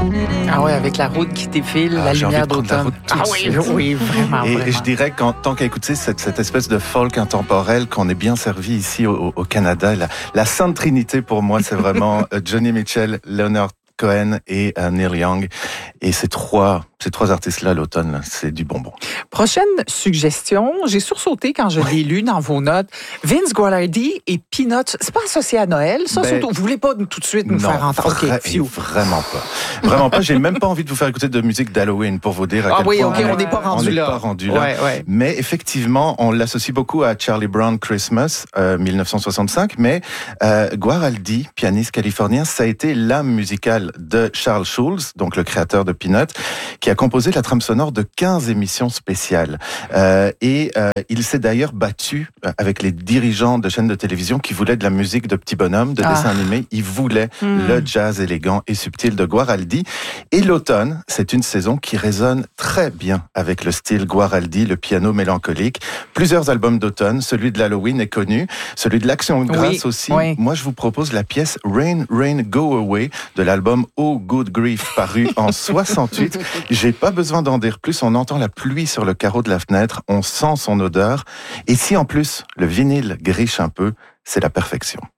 Ah oui, avec la route qui défile, la lumière d'automne. Ah oui, oui, vraiment. Et je dirais qu'en tant qu'à écouter cette espèce de folk intemporel qu'on est bien servi ici au Canada, la Sainte Trinité pour moi, c'est vraiment Johnny Mitchell, Leonard Cohen et Neil Young. Et ces trois artistes-là, l'automne, là, c'est du bonbon. Prochaine suggestion, j'ai sursauté quand je l'ai lu dans vos notes. Vince Guaraldi et Peanuts, c'est pas associé à Noël, ça? Surtout, vous voulez pas tout de suite nous faire entendre? Vraiment pas. Vraiment pas. J'ai même pas envie de vous faire écouter de musique d'Halloween pour vous dire à quel point on n'est pas rendu là. Ouais. Mais effectivement, on l'associe beaucoup à Charlie Brown Christmas, 1965. Mais Guaraldi, pianiste californien, ça a été l'âme musicale de Charles Schulz, donc le créateur de Peanuts, qui a composé la trame sonore de 15 émissions spéciales. Il s'est d'ailleurs battu avec les dirigeants de chaînes de télévision qui voulaient de la musique de petits bonhommes, de dessins animés. Ils voulaient le jazz élégant et subtil de Guaraldi. Et l'automne, c'est une saison qui résonne très bien avec le style Guaraldi, le piano mélancolique. Plusieurs albums d'automne, celui de l'Halloween est connu, celui de l'Action de grâce aussi. Oui. Moi, je vous propose la pièce Rain, Rain, Go Away de l'album Oh Good Grief, paru en 68. J'ai pas besoin d'en dire plus, on entend la pluie sur le carreau de la fenêtre, on sent son odeur. Et si en plus, le vinyle griche un peu, c'est la perfection.